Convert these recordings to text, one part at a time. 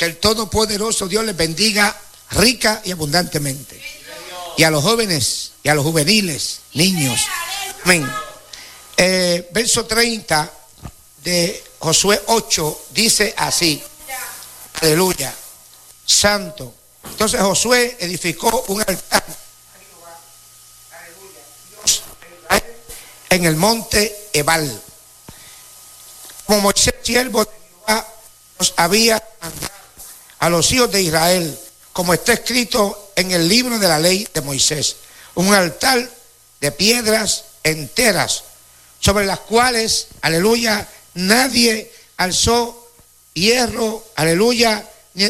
Que el Todopoderoso Dios les bendiga rica y abundantemente. Y a los jóvenes y a los juveniles, niños. Amén. Verso 30 de Josué 8 dice así. Aleluya. Santo. Entonces Josué edificó un altar en el monte Ebal, como Moisés, siervo de Jehová, nos había mandado a los hijos de Israel, como está escrito en el libro de la ley de Moisés, un altar de piedras enteras, sobre las cuales, aleluya, nadie alzó hierro, aleluya,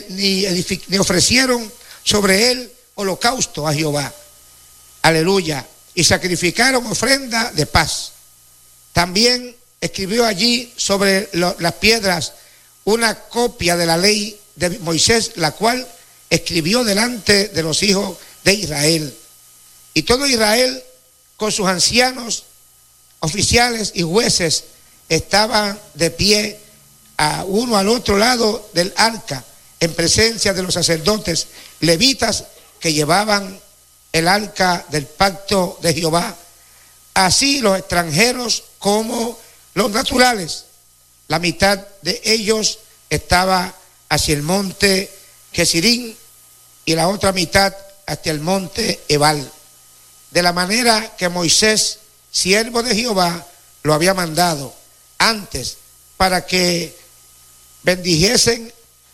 ni ofrecieron sobre él holocausto a Jehová, aleluya, y sacrificaron ofrenda de paz. También escribió allí sobre las piedras una copia de la ley de Moisés, la cual escribió delante de los hijos de Israel. Y todo Israel, con sus ancianos, oficiales y jueces, estaban de pie a uno al otro lado del arca, en presencia de los sacerdotes levitas que llevaban el arca del pacto de Jehová, así los extranjeros como los naturales. La mitad de ellos estaba hacia el monte Gesirín y la otra mitad hacia el monte Ebal, de la manera que Moisés, siervo de Jehová, lo había mandado antes, para que bendijesen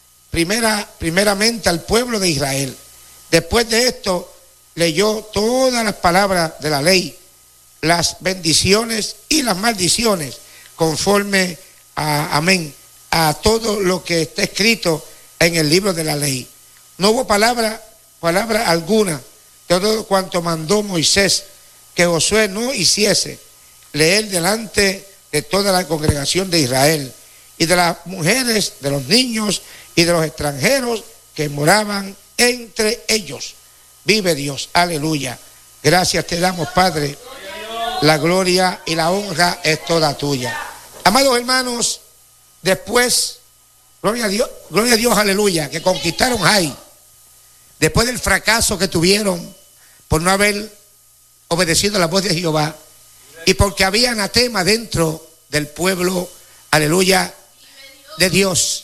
primeramente al pueblo de Israel. Después de esto leyó todas las palabras de la ley, las bendiciones y las maldiciones, conforme amén, a todo lo que está escrito en el libro de la ley. No hubo palabra alguna de todo cuanto mandó Moisés que Josué no hiciese leer delante de toda la congregación de Israel, y de las mujeres, de los niños y de los extranjeros que moraban entre ellos. Vive Dios, aleluya. Gracias te damos, Padre. La gloria y la honra es toda tuya. Amados hermanos, después, gloria a Dios, aleluya, que conquistaron Jai, después del fracaso que tuvieron por no haber obedecido a la voz de Jehová, y porque había anatema dentro del pueblo, aleluya, de Dios.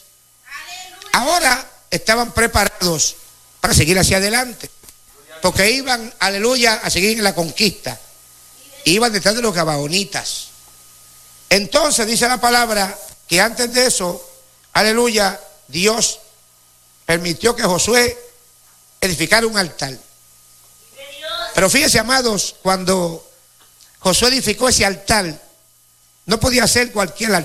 Ahora estaban preparados para seguir hacia adelante, porque iban, aleluya, a seguir en la conquista. Iban detrás de los gabaonitas. Entonces dice la palabra que antes de eso, aleluya, Dios permitió que Josué edificara un altar. Pero fíjense, amados, cuando Josué edificó ese altar, no podía ser cualquier altar.